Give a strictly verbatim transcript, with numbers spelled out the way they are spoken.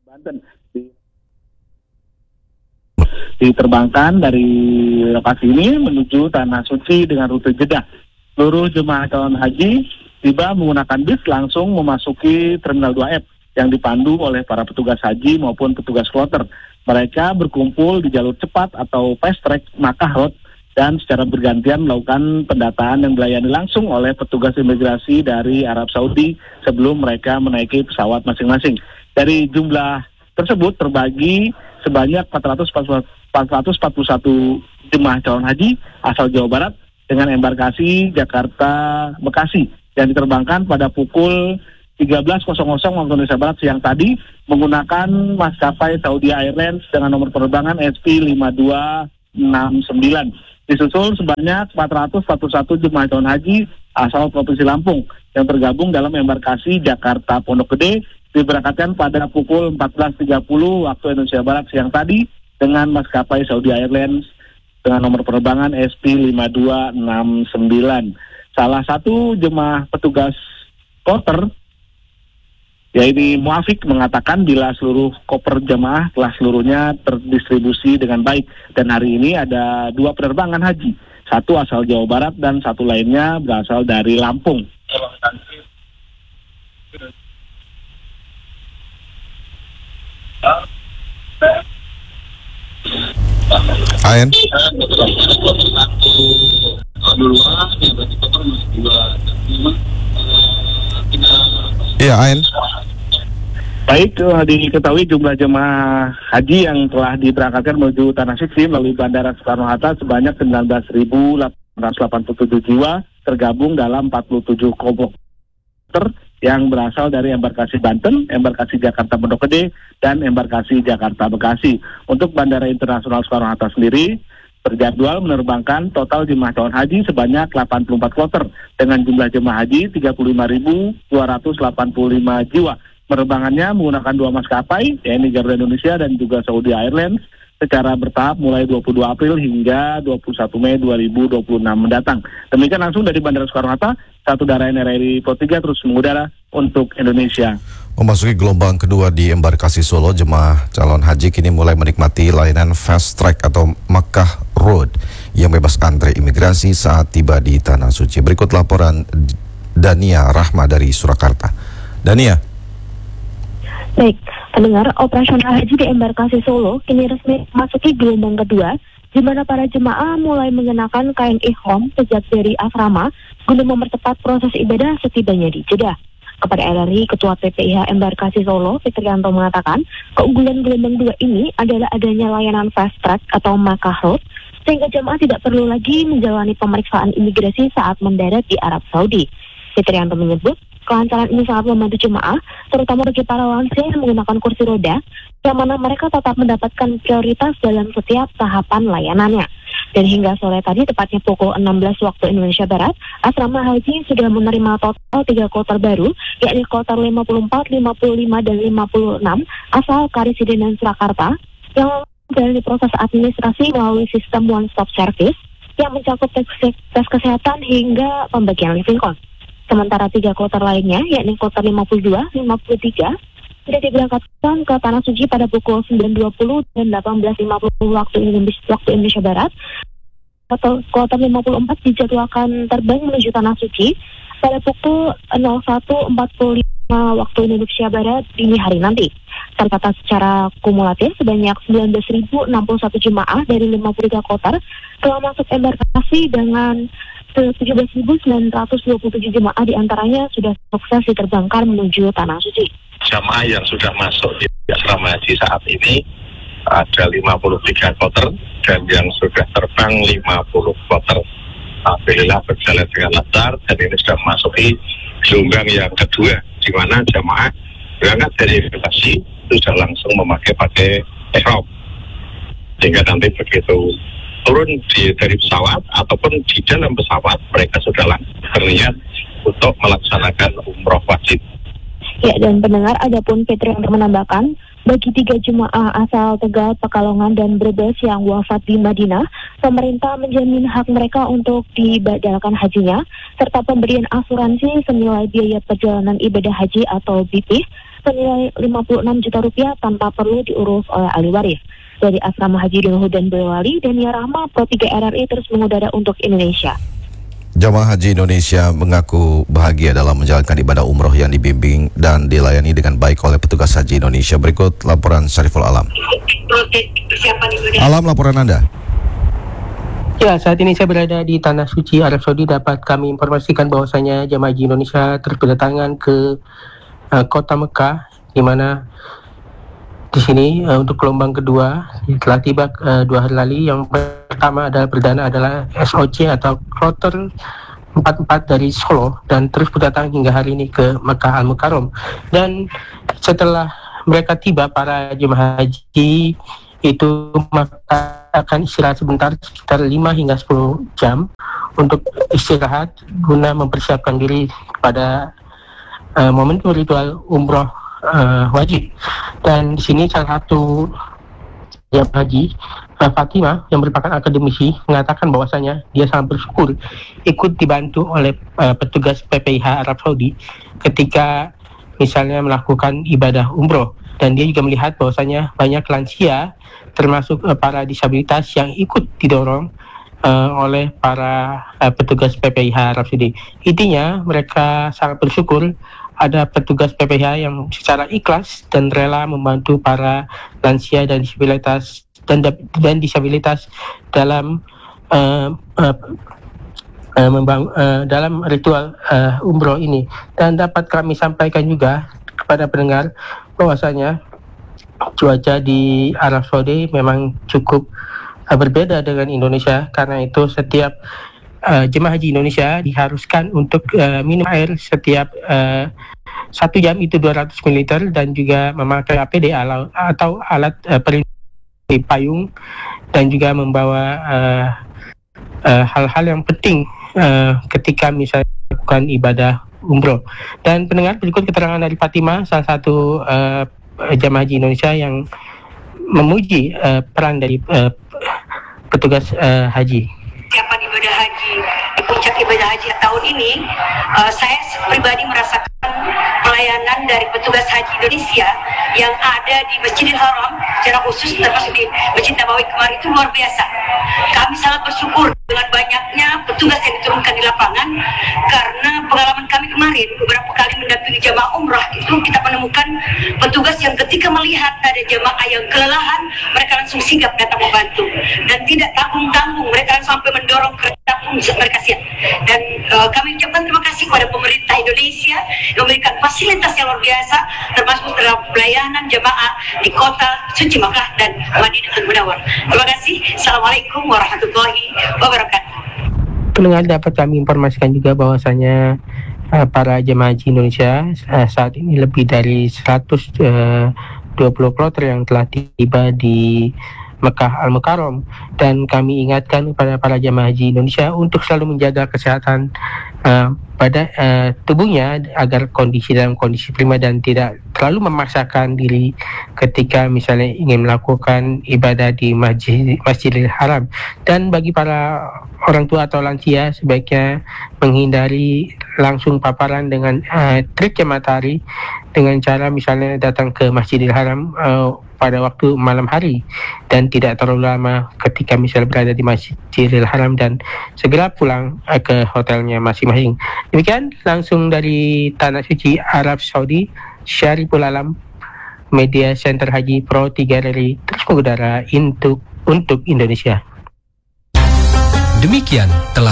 Banten diterbangkan dari lokasi ini menuju Tanah Suci dengan rute Jeddah. Seluruh jemaah calon haji tiba menggunakan bis langsung memasuki Terminal dua F yang dipandu oleh para petugas haji maupun petugas kloter. Mereka berkumpul di jalur cepat atau fast track Makkah Road dan secara bergantian melakukan pendataan yang dilayani langsung oleh petugas imigrasi dari Arab Saudi sebelum mereka menaiki pesawat masing-masing. Dari jumlah tersebut terbagi sebanyak empat ratus empat puluh satu jemaah calon haji asal Jawa Barat dengan embarkasi Jakarta Bekasi yang diterbangkan pada pukul tiga belas waktu Indonesia Barat siang tadi menggunakan maskapai Saudi Airlines dengan nomor penerbangan S P lima dua enam sembilan. Disusul sebanyak empat ratus empat puluh satu jemaah calon haji asal Provinsi Lampung yang tergabung dalam embarkasi Jakarta Pondok Gede diberangkatkan pada pukul empat belas tiga puluh waktu Indonesia Barat siang tadi dengan maskapai Saudi Airlines dengan nomor penerbangan S P lima dua enam sembilan. Salah satu jemaah petugas kloter yaitu Muafik mengatakan bila seluruh koper jemaah telah seluruhnya terdistribusi dengan baik dan hari ini ada dua penerbangan haji, satu asal Jawa Barat dan satu lainnya berasal dari Lampung. Ayan. Iya, Ayan. Baik, diketahui jumlah jemaah haji yang telah diberangkatkan menuju Tanah Suci melalui Bandara Soekarno-Hatta sebanyak sembilan belas ribu delapan ratus delapan puluh tujuh jiwa tergabung dalam empat puluh tujuh kloter yang berasal dari embarkasi Banten, embarkasi Jakarta Pondok Gede, dan embarkasi Jakarta Bekasi. Untuk Bandara Internasional Soekarno-Hatta sendiri berjadwal menerbangkan total jemaah calon haji sebanyak delapan puluh empat kloter dengan jumlah jemaah haji tiga puluh lima ribu dua ratus delapan puluh lima jiwa. Penerbangannya menggunakan dua maskapai, yaitu Garuda Indonesia dan juga Saudi Airlines, secara bertahap mulai dua puluh dua April hingga dua puluh satu Mei dua ribu dua puluh enam mendatang. Demikian langsung dari Bandara Soekarno-Hatta, satu darah N R I Pro tiga terus mengudara untuk Indonesia. Memasuki gelombang kedua di embarkasi Solo, jemaah calon haji kini mulai menikmati layanan fast track atau Makkah Road yang bebas antre imigrasi saat tiba di Tanah Suci. Berikut laporan Dania Rahma dari Surakarta. Dania. Baik, pendengar, operasional haji di embarkasi Solo kini resmi memasuki gelombang kedua, di mana para jemaah mulai mengenakan kain ihram sejak dari asrama guna mempercepat proses ibadah setibanya di Jeddah. Kepada R R I, Ketua P P I H Embarkasi Solo, Fitrianto mengatakan, keunggulan gelombang dua ini adalah adanya layanan fast track atau Makkah Road, sehingga jemaah tidak perlu lagi menjalani pemeriksaan imigrasi saat mendarat di Arab Saudi. Fitrianto menyebut, kelancaran ini sangat membantu jemaah, terutama bagi para lansia yang menggunakan kursi roda, yang mana mereka tetap mendapatkan prioritas dalam setiap tahapan layanannya. Dan hingga sore tadi, tepatnya pukul enam belas waktu Indonesia Barat, asrama haji sudah menerima total tiga kloter baru, yakni kloter lima puluh empat, lima puluh lima, dan lima puluh enam asal Karisidenan Surakarta, yang menjalani proses administrasi melalui sistem one stop service yang mencakup tes, tes kesehatan hingga pembagian living cost. Sementara tiga kloter lainnya, yakni kloter lima puluh dua, lima puluh tiga, sudah diberangkatkan ke Tanah Suci pada pukul sembilan dua puluh dan delapan belas lima puluh waktu Indonesia, waktu Indonesia Barat. Kloter lima puluh empat dijadwalkan terbang menuju Tanah Suci pada pukul nol satu empat puluh lima waktu Indonesia Barat dini hari nanti. Tercatat secara kumulatif sebanyak sembilan belas ribu enam puluh satu jemaah dari lima puluh tiga kloter telah masuk embarkasi dengan tujuh belas ribu sembilan ratus dua puluh tujuh jemaah diantaranya sudah sukses diterbangkan menuju Tanah Suci. Jemaah yang sudah masuk di asrama haji saat ini ada lima puluh tiga kloter dan yang sudah terbang lima puluh kloter. Alhamdulillah berjalan dengan lancar dan ini sudah memasuki gelombang yang kedua, di mana jemaah berangkat dari imigrasi sudah langsung memakai pakai ihram, sehingga nanti begitu turun di, dari pesawat ataupun di dalam pesawat mereka sudah langsung berniat untuk melaksanakan umroh wajib. Ya, dan pendengar, adapun Fitri yang menambahkan, bagi tiga jemaah asal Tegal, Pekalongan, dan Brebes yang wafat di Madinah, pemerintah menjamin hak mereka untuk dibadalkan hajinya, serta pemberian asuransi senilai biaya perjalanan ibadah haji atau B P senilai lima puluh enam juta rupiah tanpa perlu diurus oleh ahli waris. Dari Asrama Haji Dulhudan Boyolali, Dania Rahma, Pro tiga R R I terus mengudara untuk Indonesia. Jamaah Haji Indonesia mengaku bahagia dalam menjalankan ibadah umroh yang dibimbing dan dilayani dengan baik oleh petugas Haji Indonesia. Berikut laporan Syariful Alam. Alam, laporan Anda. Ya, saat ini saya berada di Tanah Suci Arab Saudi. Dapat kami informasikan bahwasanya jamaah Haji Indonesia terus berdatangan ke uh, kota Mekah, di mana di sini uh, untuk gelombang kedua telah tiba uh, dua hari lalu. Yang pertama adalah perdana adalah S O C atau kloter empat puluh empat dari Solo dan terus berdatang hingga hari ini ke Mekah Al-Mukarram. Dan setelah mereka tiba, para jemaah haji itu maka akan istirahat sebentar sekitar lima hingga sepuluh jam untuk istirahat guna mempersiapkan diri pada uh, momentum ritual umroh Uh, wajib. Dan di sini salah satu yang haji uh, Fatima yang merupakan akademisi mengatakan bahwasanya dia sangat bersyukur ikut dibantu oleh uh, petugas P P I H Arab Saudi ketika misalnya melakukan ibadah umroh, dan dia juga melihat bahwasanya banyak lansia termasuk uh, para disabilitas yang ikut didorong uh, oleh para uh, petugas P P I H Arab Saudi. Intinya mereka sangat bersyukur ada petugas P P H yang secara ikhlas dan rela membantu para lansia dan disabilitas dan, dan disabilitas dalam uh, uh, uh, membang, uh, dalam ritual uh, umroh ini. Dan dapat kami sampaikan juga kepada pendengar bahwasanya cuaca di Arab Saudi memang cukup uh, berbeda dengan Indonesia. Karena itu setiap Uh, jemaah haji Indonesia diharuskan untuk uh, minum air setiap uh, satu jam itu dua ratus mililiter dan juga memakai A P D ala, atau alat uh, pelindung payung, dan juga membawa uh, uh, hal-hal yang penting uh, ketika misalnya melakukan ibadah umroh. Dan pendengar, berikut keterangan dari Fatima, salah satu uh, jemaah haji Indonesia yang memuji uh, peran dari uh, petugas uh, haji. Persiapan ibadah haji, di puncak ibadah haji tahun ini, uh, saya pribadi merasakan pelayanan dari petugas haji Indonesia yang ada di Masjidil Haram, secara khusus termasuk di Masjid Nabawi kemarin, itu luar biasa. Kami sangat bersyukur dengan banyaknya petugas yang diturunkan di lapangan, karena pengalaman kami kemarin beberapa kali mendampingi jamaah umrah itu kita menemukan petugas yang ketika melihat ada jamaah yang kelelahan, mereka langsung sigap datang membantu dan tidak tanggung-tanggung, mereka sampai mendorong kereta pun mereka siap. Dan uh, kami ucapkan terima kasih kepada pemerintah Indonesia yang memberikan fasilitas yang luar biasa, termasuk dalam pelayanan jamaah di kota suci Makkah dan Madinatul Munawwarah. Terima kasih. Assalamualaikum warahmatullahi wabarakatuh. Pendengar, dapat kami informasikan juga bahwasanya uh, para jemaah haji Indonesia uh, saat ini lebih dari seratus dua puluh kloter yang telah tiba di Mekah Al-Mukarram, dan kami ingatkan kepada para jemaah haji Indonesia untuk selalu menjaga kesehatan uh, pada uh, tubuhnya agar kondisi dalam kondisi prima dan tidak terlalu memaksakan diri ketika misalnya ingin melakukan ibadah di masjid, Masjidil Haram. Dan bagi para orang tua atau lansia sebaiknya menghindari langsung paparan dengan uh, teriknya matahari dengan cara misalnya datang ke Masjidil Haram uh, pada waktu malam hari dan tidak terlalu lama ketika misalnya berada di Masjidil Haram, dan segera pulang uh, ke hotelnya masing-masing. Demikian langsung dari Tanah Suci Arab Saudi, Syariful Alam, Media Center Haji Pro tiga R R I terus mengudara untuk untuk Indonesia. Demikian telah